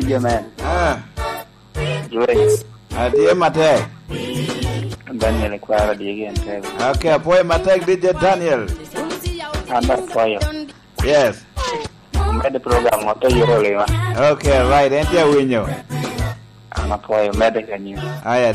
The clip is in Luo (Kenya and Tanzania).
DJ man. Joy. Adie Matek. Daniel Kwara again. Okay, boy Matek DJ Daniel. Under fire. Yes. Made the program what you roll. Okay, right. Enter winyo. I'm a boy medical. Aya